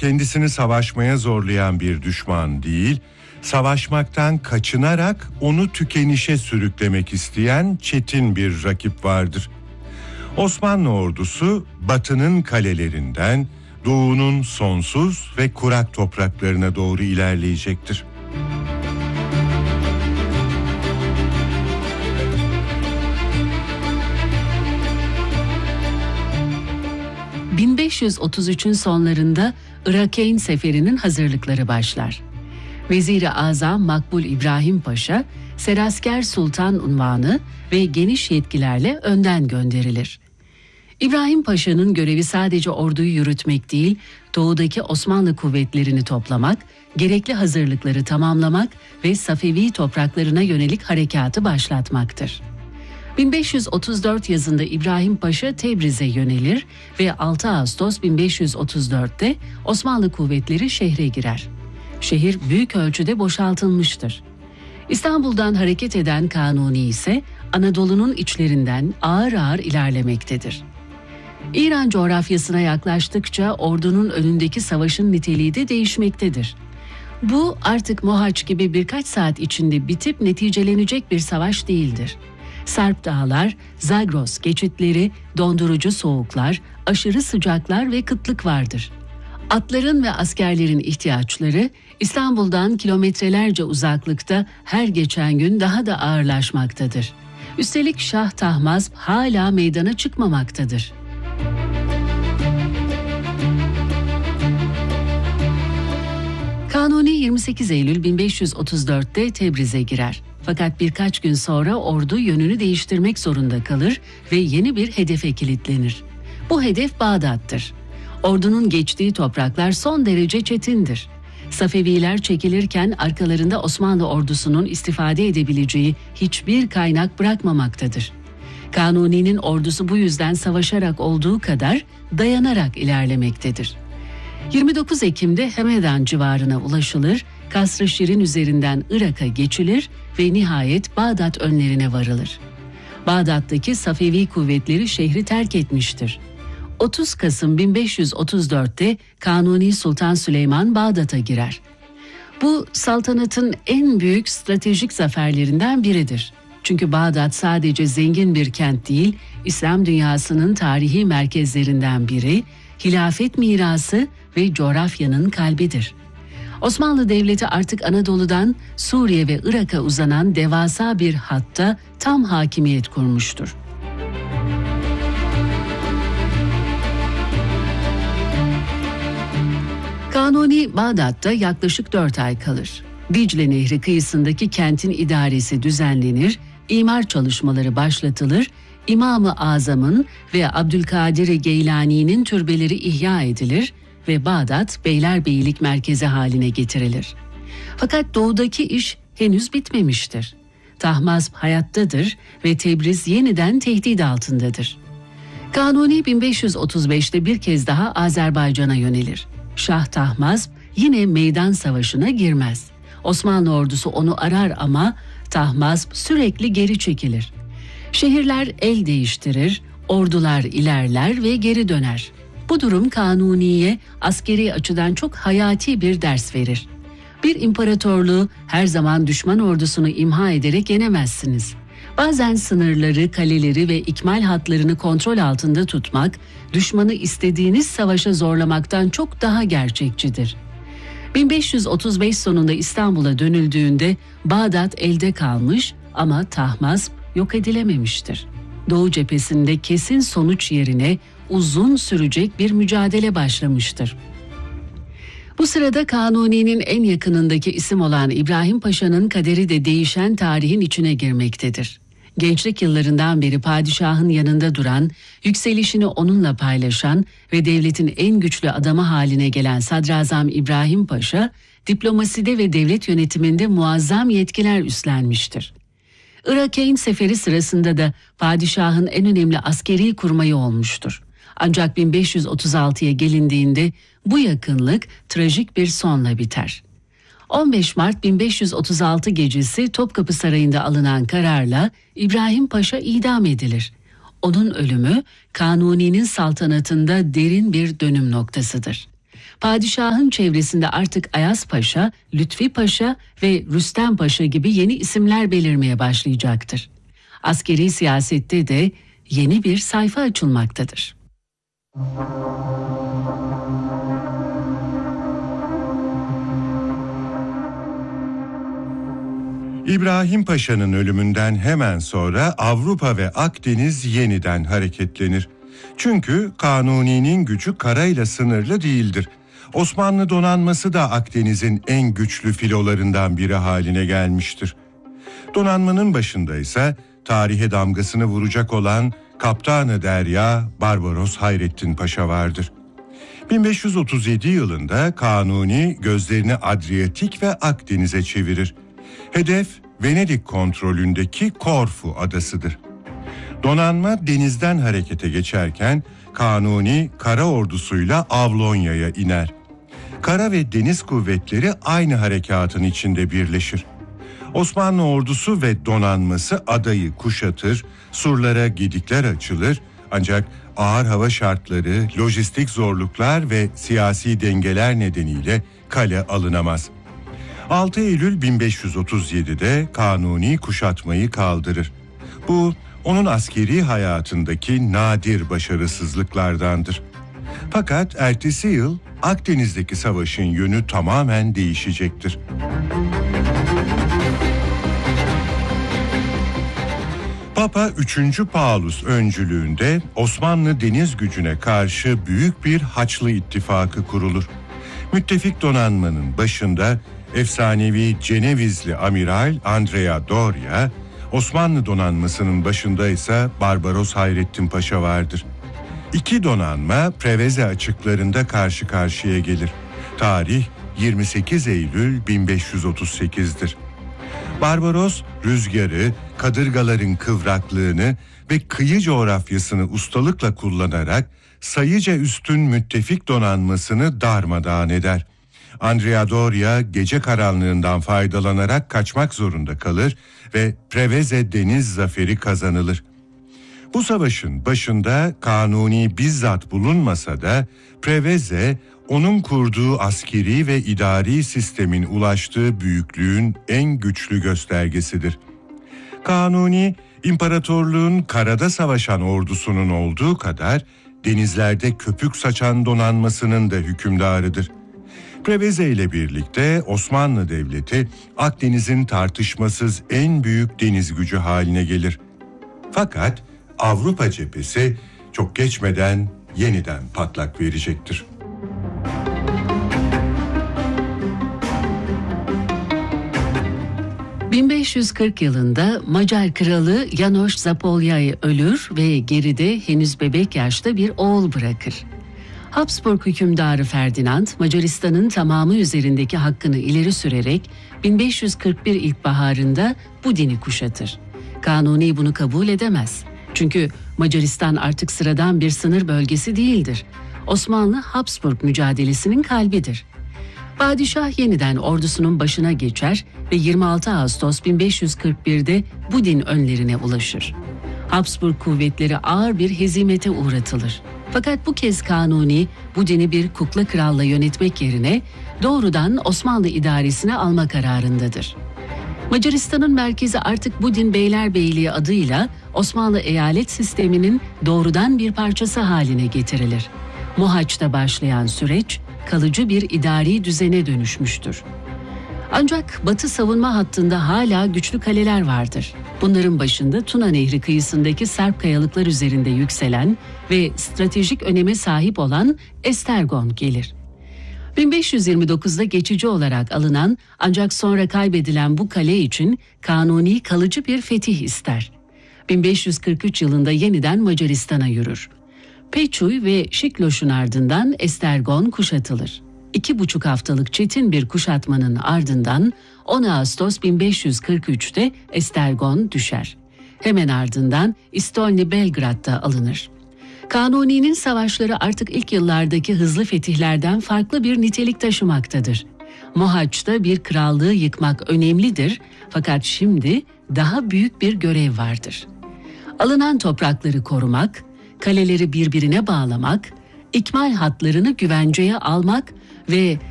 kendisini savaşmaya zorlayan bir düşman değil, savaşmaktan kaçınarak onu tükenişe sürüklemek isteyen çetin bir rakip vardır. Osmanlı ordusu Batı'nın kalelerinden Doğu'nun sonsuz ve kurak topraklarına doğru ilerleyecektir. ...1533'ün sonlarında Irakeyn Seferi'nin hazırlıkları başlar. Vezir-i Azam Makbul İbrahim Paşa, Serasker Sultan unvanı ve geniş yetkilerle önden gönderilir. İbrahim Paşa'nın görevi sadece orduyu yürütmek değil, doğudaki Osmanlı kuvvetlerini toplamak, gerekli hazırlıkları tamamlamak ve Safevi topraklarına yönelik harekatı başlatmaktır. 1534 yazında İbrahim Paşa Tebriz'e yönelir ve 6 Ağustos 1534'te Osmanlı kuvvetleri şehre girer. Şehir büyük ölçüde boşaltılmıştır. İstanbul'dan hareket eden Kanuni ise Anadolu'nun içlerinden ağır ağır ilerlemektedir. İran coğrafyasına yaklaştıkça ordunun önündeki savaşın niteliği de değişmektedir. Bu artık Mohaç gibi birkaç saat içinde bitip neticelenecek bir savaş değildir. Sarp dağlar, Zagros geçitleri, dondurucu soğuklar, aşırı sıcaklar ve kıtlık vardır. Atların ve askerlerin ihtiyaçları İstanbul'dan kilometrelerce uzaklıkta her geçen gün daha da ağırlaşmaktadır. Üstelik Şah Tahmasp hala meydana çıkmamaktadır. Kanuni 28 Eylül 1534'te Tebriz'e girer. Fakat birkaç gün sonra ordu yönünü değiştirmek zorunda kalır ve yeni bir hedefe kilitlenir. Bu hedef Bağdat'tır. Ordunun geçtiği topraklar son derece çetindir. Safeviler çekilirken arkalarında Osmanlı ordusunun istifade edebileceği hiçbir kaynak bırakmamaktadır. Kanuni'nin ordusu bu yüzden savaşarak olduğu kadar dayanarak ilerlemektedir. 29 Ekim'de Hemedan civarına ulaşılır, Kasr-ı Şirin üzerinden Irak'a geçilir ve nihayet Bağdat önlerine varılır. Bağdat'taki Safevi kuvvetleri şehri terk etmiştir. 30 Kasım 1534'te Kanuni Sultan Süleyman Bağdat'a girer. Bu saltanatın en büyük stratejik zaferlerinden biridir. Çünkü Bağdat sadece zengin bir kent değil, İslam dünyasının tarihi merkezlerinden biri, hilafet mirası ve coğrafyanın kalbidir. Osmanlı Devleti artık Anadolu'dan Suriye ve Irak'a uzanan devasa bir hatta tam hakimiyet kurmuştur. Kanuni Bağdat'ta yaklaşık 4 ay kalır. Dicle Nehri kıyısındaki kentin idaresi düzenlenir, imar çalışmaları başlatılır, İmam-ı Azam'ın ve Abdülkadir Geylani'nin türbeleri ihya edilir ve Bağdat Beylerbeylik merkezi haline getirilir. Fakat doğudaki iş henüz bitmemiştir. Tahmasp hayattadır ve Tebriz yeniden tehdit altındadır. Kanuni 1535'te bir kez daha Azerbaycan'a yönelir. Şah Tahmasp yine meydan savaşına girmez. Osmanlı ordusu onu arar ama Tahmasp sürekli geri çekilir. Şehirler el değiştirir, ordular ilerler ve geri döner. Bu durum Kanuni'ye askeri açıdan çok hayati bir ders verir. Bir imparatorluğu her zaman düşman ordusunu imha ederek yenemezsiniz. Bazen sınırları, kaleleri ve ikmal hatlarını kontrol altında tutmak, düşmanı istediğiniz savaşa zorlamaktan çok daha gerçekçidir. 1535 sonunda İstanbul'a dönüldüğünde Bağdat elde kalmış ama Tahmasp yok edilememiştir. Doğu cephesinde kesin sonuç yerine uzun sürecek bir mücadele başlamıştır. Bu sırada Kanuni'nin en yakınındaki isim olan İbrahim Paşa'nın kaderi de değişen tarihin içine girmektedir. Gençlik yıllarından beri padişahın yanında duran, yükselişini onunla paylaşan ve devletin en güçlü adamı haline gelen Sadrazam İbrahim Paşa, diplomaside ve devlet yönetiminde muazzam yetkiler üstlenmiştir. Irakeyn Seferi sırasında da padişahın en önemli askeri kurmayı olmuştur. Ancak 1536'ya gelindiğinde bu yakınlık trajik bir sonla biter. 15 Mart 1536 gecesi Topkapı Sarayı'nda alınan kararla İbrahim Paşa idam edilir. Onun ölümü Kanuni'nin saltanatında derin bir dönüm noktasıdır. Padişahın çevresinde artık Ayaz Paşa, Lütfi Paşa ve Rüstem Paşa gibi yeni isimler belirmeye başlayacaktır. Askeri siyasette de yeni bir sayfa açılmaktadır. İbrahim Paşa'nın ölümünden hemen sonra Avrupa ve Akdeniz yeniden hareketlenir. Çünkü Kanuni'nin gücü karayla sınırlı değildir. Osmanlı donanması da Akdeniz'in en güçlü filolarından biri haline gelmiştir. Donanmanın başında ise tarihe damgasını vuracak olan Kaptanı Derya Barbaros Hayrettin Paşa vardır. 1537 yılında Kanuni gözlerini Adriyatik ve Akdeniz'e çevirir. Hedef Venedik kontrolündeki Korfu adasıdır. Donanma denizden harekete geçerken Kanuni kara ordusuyla Avlonya'ya iner. Kara ve deniz kuvvetleri aynı harekatın içinde birleşir. Osmanlı ordusu ve donanması adayı kuşatır, surlara gedikler açılır ancak ağır hava şartları, lojistik zorluklar ve siyasi dengeler nedeniyle kale alınamaz. 6 Eylül 1537'de Kanuni kuşatmayı kaldırır. Bu onun askeri hayatındaki nadir başarısızlıklardandır. Fakat ertesi yıl Akdeniz'deki savaşın yönü tamamen değişecektir. Papa 3. Paulus öncülüğünde Osmanlı deniz gücüne karşı büyük bir Haçlı ittifakı kurulur. Müttefik donanmanın başında efsanevi Cenevizli amiral Andrea Doria, Osmanlı donanmasının başında ise Barbaros Hayrettin Paşa vardır. İki donanma Preveze açıklarında karşı karşıya gelir. Tarih 28 Eylül 1538'dir. Barbaros rüzgarı, kadırgaların kıvraklığını ve kıyı coğrafyasını ustalıkla kullanarak sayıca üstün müttefik donanmasını darmadağın eder. Andrea Doria gece karanlığından faydalanarak kaçmak zorunda kalır ve Preveze deniz zaferi kazanılır. Bu savaşın başında Kanuni bizzat bulunmasa da Preveze onun kurduğu askeri ve idari sistemin ulaştığı büyüklüğün en güçlü göstergesidir. Kanuni, imparatorluğun karada savaşan ordusunun olduğu kadar denizlerde köpük saçan donanmasının da hükümdarıdır. Preveze ile birlikte Osmanlı Devleti Akdeniz'in tartışmasız en büyük deniz gücü haline gelir. Fakat Avrupa cephesi çok geçmeden yeniden patlak verecektir. ...1540 yılında Macar kralı János Zápolyi ölür ve geride henüz bebek yaşta bir oğul bırakır. Habsburg hükümdarı Ferdinand, Macaristan'ın tamamı üzerindeki hakkını ileri sürerek 1541 ilkbaharında Budin'i kuşatır. Kanuni bunu kabul edemez. Çünkü Macaristan artık sıradan bir sınır bölgesi değildir. Osmanlı-Habsburg mücadelesinin kalbidir. Padişah yeniden ordusunun başına geçer ve 26 Ağustos 1541'de Budin önlerine ulaşır. Habsburg kuvvetleri ağır bir hezimete uğratılır. Fakat bu kez Kanuni, Budin'i bir kukla kralla yönetmek yerine doğrudan Osmanlı idaresine alma kararındadır. Macaristan'ın merkezi artık Budin Beylerbeyliği adıyla Osmanlı eyalet sisteminin doğrudan bir parçası haline getirilir. Mohaç'ta başlayan süreç kalıcı bir idari düzene dönüşmüştür. Ancak Batı savunma hattında hala güçlü kaleler vardır. Bunların başında Tuna Nehri kıyısındaki Sarp kayalıklar üzerinde yükselen ve stratejik öneme sahip olan Esztergom gelir. 1529'da geçici olarak alınan ancak sonra kaybedilen bu kale için Kanuni kalıcı bir fetih ister. 1543 yılında yeniden Macaristan'a yürür. Peçuy ve Şikloş'un ardından Esztergom kuşatılır. 2,5 haftalık çetin bir kuşatmanın ardından 10 Ağustos 1543'te Esztergom düşer. Hemen ardından İstolni Belgrad'da alınır. Kanuni'nin savaşları artık ilk yıllardaki hızlı fetihlerden farklı bir nitelik taşımaktadır. Mohaç'ta bir krallığı yıkmak önemlidir fakat şimdi daha büyük bir görev vardır. Alınan toprakları korumak, kaleleri birbirine bağlamak, ikmal hatlarını güvenceye almak ve